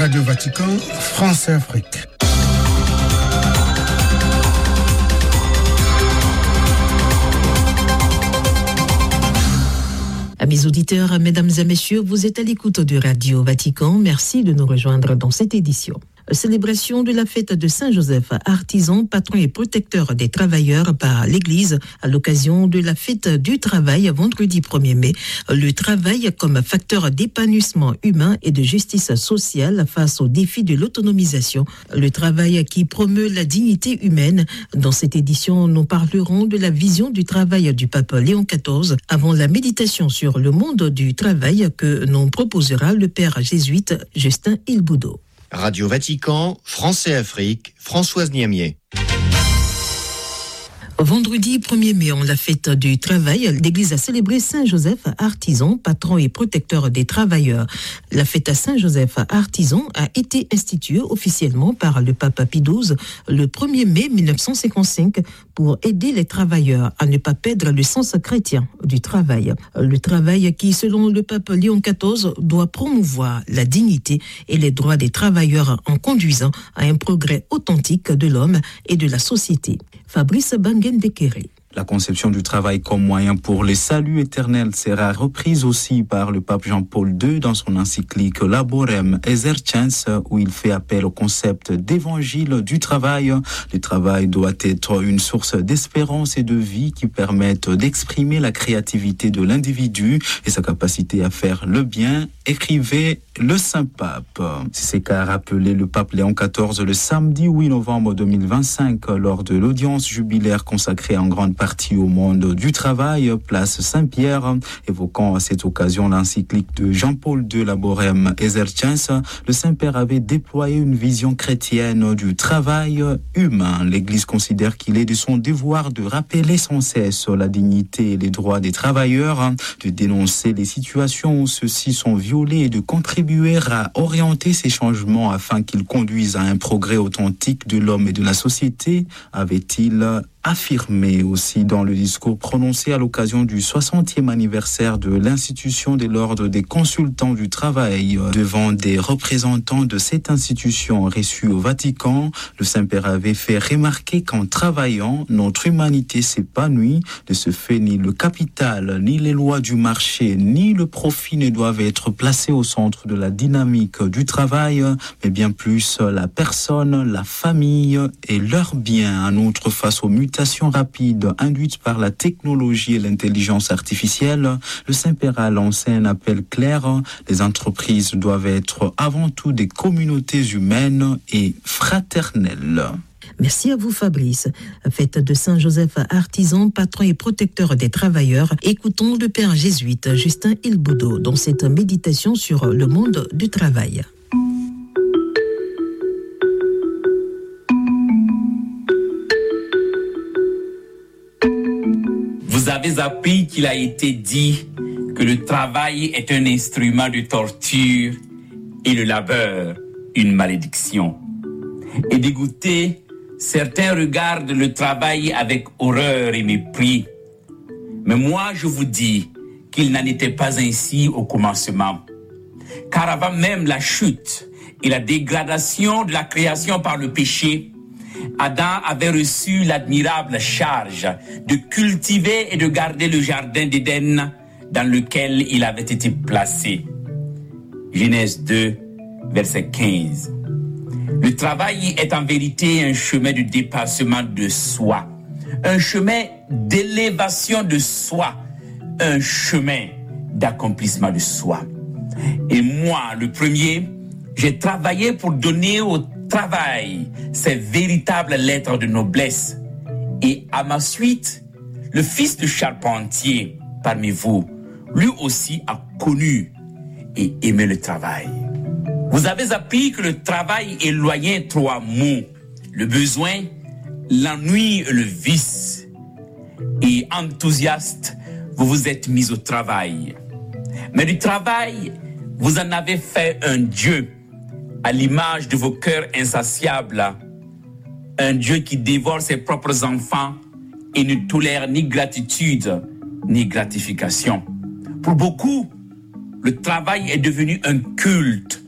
Radio Vatican, France et Afrique. Amis auditeurs, mesdames et messieurs, vous êtes à l'écoute de Radio Vatican. Merci de nous rejoindre dans cette édition. Célébration de la fête de Saint-Joseph, artisan, patron et protecteur des travailleurs par l'Église à l'occasion de la fête du travail vendredi 1er mai. Le travail comme facteur d'épanouissement humain et de justice sociale face aux défis de l'autonomisation. Le travail qui promeut la dignité humaine. Dans cette édition, nous parlerons de la vision du travail du pape Léon XIV avant la méditation sur le monde du travail que nous proposera le père jésuite Justin Ilboudo. Radio Vatican, France et Afrique, Françoise Niamier. Vendredi 1er mai, en la fête du travail, l'Église a célébré Saint-Joseph, artisan, patron et protecteur des travailleurs. La fête à Saint-Joseph, artisan, a été instituée officiellement par le pape Pie XII le 1er mai 1955 pour aider les travailleurs à ne pas perdre le sens chrétien du travail. Le travail qui, selon le pape Léon XIV, doit promouvoir la dignité et les droits des travailleurs en conduisant à un progrès authentique de l'homme et de la société. Fabrice Bangen-Bekere. La conception du travail comme moyen pour le salut éternel sera reprise aussi par le pape Jean-Paul II dans son encyclique Laborem Exercens, où il fait appel au concept d'évangile du travail. Le travail doit être une source d'espérance et de vie qui permette d'exprimer la créativité de l'individu et sa capacité à faire le bien, écrivait le Saint-Pape. C'est ce qu'a rappelé le pape Léon XIV le samedi 8 novembre 2025 lors de l'audience jubilaire consacrée en grande partie au monde du travail, place Saint-Pierre. Évoquant à cette occasion l'encyclique de Jean-Paul II Laborem Exercens, le Saint-Père avait déployé une vision chrétienne du travail humain. L'Église considère qu'il est de son devoir de rappeler sans cesse la dignité et les droits des travailleurs, de dénoncer les situations où ceux-ci sont violés et de contribuer à orienter ces changements afin qu'ils conduisent à un progrès authentique de l'homme et de la société, avait-il affirmé aussi dans le discours prononcé à l'occasion du 60e anniversaire de l'institution de l'ordre des consultants du travail. Devant des représentants de cette institution reçus au Vatican, le Saint-Père avait fait remarquer qu'en travaillant, notre humanité s'épanouit. De ce fait, ni le capital, ni les lois du marché, ni le profit ne doivent être placés au centre de la dynamique du travail, mais bien plus la personne, la famille et leurs biens. En outre, face aux mutations rapides induites par la technologie et l'intelligence artificielle, le Saint-Père a lancé un appel clair. Les entreprises doivent être avant tout des communautés humaines et fraternelles. Merci à vous Fabrice. Fête de Saint-Joseph, artisan, patron et protecteur des travailleurs. Écoutons le père jésuite Justin Ilboudo dans cette méditation sur le monde du travail. Vous avez appris qu'il a été dit que le travail est un instrument de torture et le labeur une malédiction. Et dégoûtés, certains regardent le travail avec horreur et mépris. Mais moi, je vous dis qu'il n'en était pas ainsi au commencement. Car avant même la chute et la dégradation de la création par le péché, Adam avait reçu l'admirable charge de cultiver et de garder le jardin d'Éden dans lequel il avait été placé. Genèse 2, verset 15. Le travail est en vérité un chemin de dépassement de soi, un chemin d'élévation de soi, un chemin d'accomplissement de soi. Et moi, le premier, j'ai travaillé pour donner au travail ces véritables lettres de noblesse. Et à ma suite, le fils de charpentier parmi vous, lui aussi a connu et aimé le travail. Vous avez appris que le travail éloignait trois mots: le besoin, l'ennui et le vice. Et enthousiaste, vous vous êtes mis au travail. Mais du travail, vous en avez fait un Dieu à l'image de vos cœurs insatiables, un Dieu qui dévore ses propres enfants et ne tolère ni gratitude ni gratification. Pour beaucoup, le travail est devenu un culte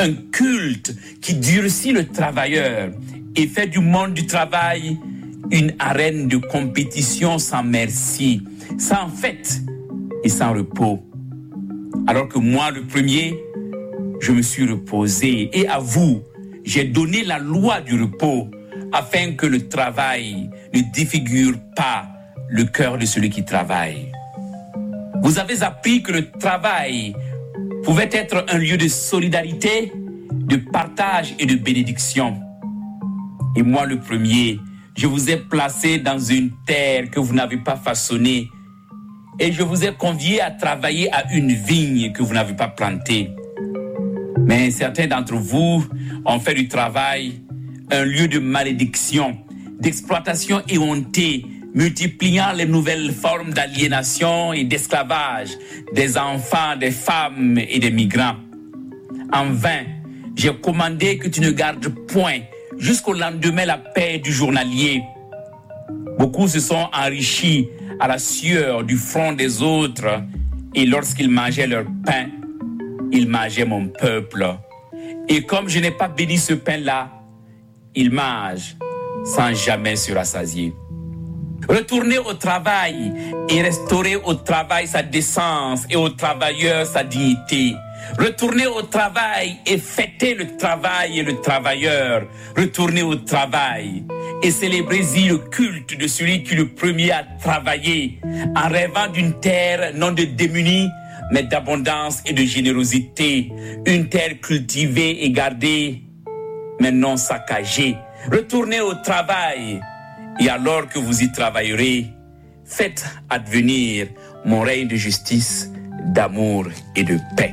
qui durcit le travailleur et fait du monde du travail une arène de compétition sans merci, sans fête et sans repos. Alors que moi, le premier, je me suis reposé et à vous, j'ai donné la loi du repos afin que le travail ne défigure pas le cœur de celui qui travaille. Vous avez appris que le travail pouvait être un lieu de solidarité, de partage et de bénédiction. Et moi, le premier, je vous ai placé dans une terre que vous n'avez pas façonnée et je vous ai convié à travailler à une vigne que vous n'avez pas plantée. Mais certains d'entre vous ont fait du travail un lieu de malédiction, d'exploitation éhontée, multipliant les nouvelles formes d'aliénation et d'esclavage des enfants, des femmes et des migrants. En vain, j'ai commandé que tu ne gardes point jusqu'au lendemain la paie du journalier. Beaucoup se sont enrichis à la sueur du front des autres et lorsqu'ils mangeaient leur pain, ils mangeaient mon peuple. Et comme je n'ai pas béni ce pain-là, ils mangent sans jamais se rassasier. Retournez au travail et restaurez au travail sa décence et au travailleur sa dignité. Retournez au travail et fêtez le travail et le travailleur. Retournez au travail et célébrez-y le culte de celui qui le premier a travaillé en rêvant d'une terre non de démunis mais d'abondance et de générosité. Une terre cultivée et gardée mais non saccagée. Retournez au travail et alors que vous y travaillerez, faites advenir mon règne de justice, d'amour et de paix.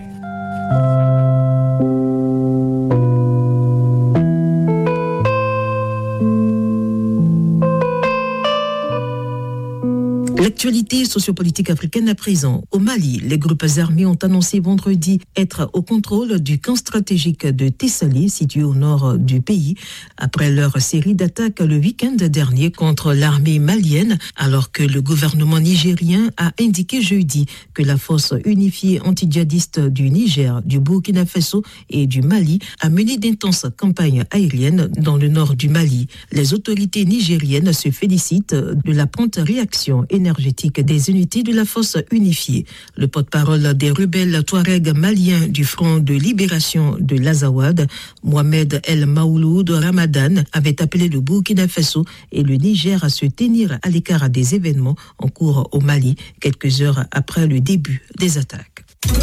L'actualité sociopolitique africaine à présent. Au Mali, les groupes armés ont annoncé vendredi être au contrôle du camp stratégique de Tessali, situé au nord du pays, après leur série d'attaques le week-end dernier contre l'armée malienne, alors que le gouvernement nigérien a indiqué jeudi que la force unifiée anti-djihadiste du Niger, du Burkina Faso et du Mali a mené d'intenses campagnes aériennes dans le nord du Mali. Les autorités nigériennes se félicitent de la prompte réaction énergétique des unités de la force unifiée. Le porte-parole des rebelles Touareg maliens du Front de libération de l'Azawad, Mohamed El Maouloud Ramadan, avait appelé le Burkina Faso et le Niger à se tenir à l'écart des événements en cours au Mali, quelques heures après le début des attaques.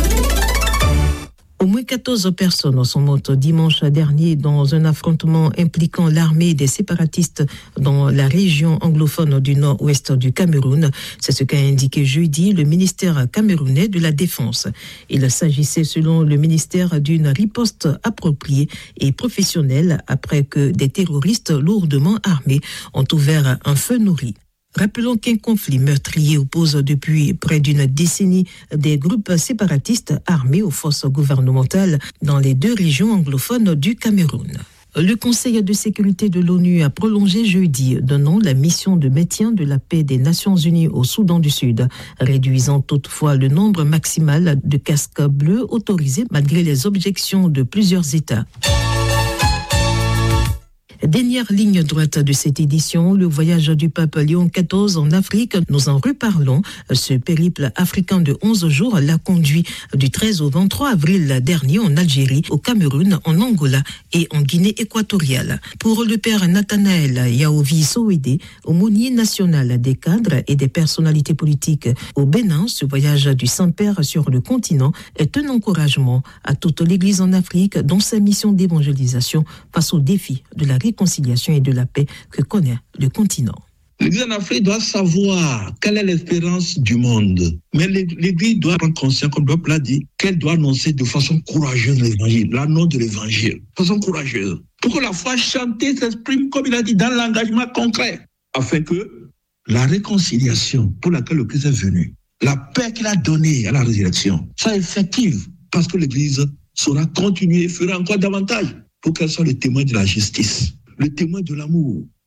Au moins 14 personnes sont mortes dimanche dernier dans un affrontement impliquant l'armée et des séparatistes dans la région anglophone du nord-ouest du Cameroun. C'est ce qu'a indiqué jeudi le ministère camerounais de la Défense. Il s'agissait, selon le ministère, d'une riposte appropriée et professionnelle après que des terroristes lourdement armés ont ouvert un feu nourri. Rappelons qu'un conflit meurtrier oppose depuis près d'une décennie des groupes séparatistes armés aux forces gouvernementales dans les deux régions anglophones du Cameroun. Le Conseil de sécurité de l'ONU a prolongé jeudi d'un an la mission de maintien de la paix des Nations Unies au Soudan du Sud, réduisant toutefois le nombre maximal de casques bleus autorisés malgré les objections de plusieurs États. Dernière ligne droite de cette édition, le voyage du pape Léon XIV en Afrique. Nous en reparlons. Ce périple africain de 11 jours l'a conduit du 13 au 23 avril dernier en Algérie, au Cameroun, en Angola et en Guinée équatoriale. Pour le père Nathanaël Yaovi Sowédé, aumônier national des cadres et des personnalités politiques au Bénin, ce voyage du Saint-Père sur le continent est un encouragement à toute l'Église en Afrique dans sa mission d'évangélisation face aux défis de la réconciliation et de la paix que connaît le continent. L'Église en Afrique doit savoir quelle est l'espérance du monde. Mais l'Église doit prendre conscience, comme Bob l'a dit, qu'elle doit annoncer de façon courageuse l'Évangile, l'annonce de l'Évangile, de façon courageuse. Pour que la foi chantée s'exprime, comme il a dit, dans l'engagement concret, afin que la réconciliation pour laquelle le Christ est venu, la paix qu'il a donnée à la résurrection, soit effective, parce que l'Église saura continuer et fera encore davantage pour qu'elle soit le témoin de la justice, le témoin de l'amour,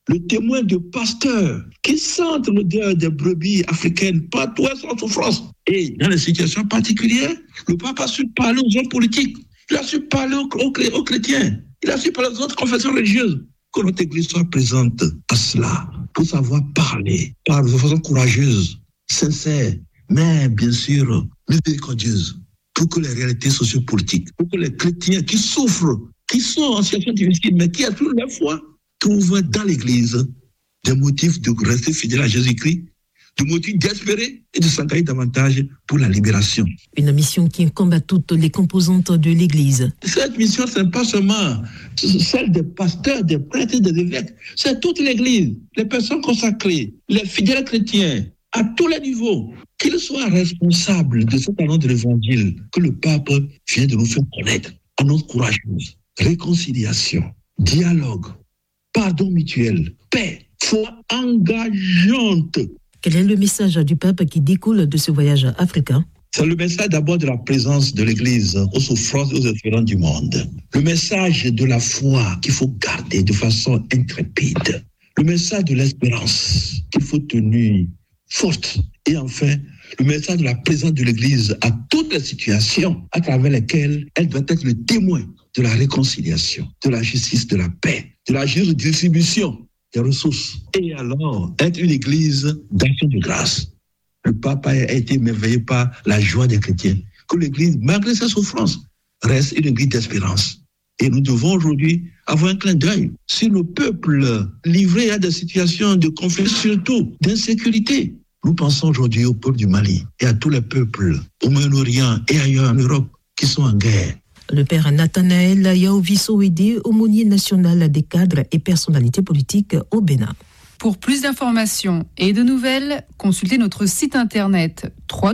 le témoin de pasteurs qui sentent l'odeur des brebis africaines partout en souffrance. Et dans les situations particulières, le pape a su parler aux hommes politiques, il a su parler aux chrétiens, il a su parler aux autres confessions religieuses. Que notre Église soit présente à cela, pour savoir parler de façon courageuse, sincère, mais bien sûr miséricordieuse, pour que les réalités sociopolitiques, pour que les chrétiens qui souffrent, qui sont en situation difficile, mais qui à toute la foi, trouvent dans l'Église des motifs de rester fidèles à Jésus-Christ, des motifs d'espérer et de s'engager davantage pour la libération. Une mission qui incombe à toutes les composantes de l'Église. Cette mission, ce n'est pas seulement celle des pasteurs, des prêtres et des évêques, c'est toute l'Église, les personnes consacrées, les fidèles chrétiens, à tous les niveaux, qu'ils soient responsables de cet annonce de l'Évangile que le pape vient de nous faire connaître. Annonce courageuse, réconciliation, dialogue, pardon mutuel, paix, foi engageante. Quel est le message du pape qui découle de ce voyage africain? C'est le message d'abord de la présence de l'Église aux souffrances et aux espérances du monde. Le message de la foi qu'il faut garder de façon intrépide. Le message de l'espérance qu'il faut tenir forte. Et enfin, le message de la présence de l'Église à toutes les situations à travers lesquelles elle doit être le témoin de la réconciliation, de la justice, de la paix, de la juste distribution des ressources. Et alors, être une Église d'action de grâce. Le pape a été émerveillé par la joie des chrétiens. Que l'Église, malgré ses souffrances, reste une Église d'espérance. Et nous devons aujourd'hui avoir un clin d'œil sur le peuple livré à des situations de conflit, surtout d'insécurité. Nous pensons aujourd'hui au peuple du Mali et à tous les peuples au Moyen-Orient et ailleurs en Europe qui sont en guerre. Le père Nathanaël Yaoviso-Wede, aumônier national des cadres et personnalités politiques au Bénin. Pour plus d'informations et de nouvelles, consultez notre site internet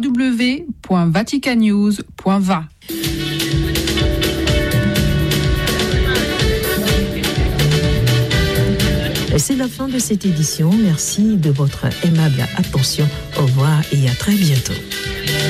www.vaticannews.va. C'est la fin de cette édition. Merci de votre aimable attention. Au revoir et à très bientôt.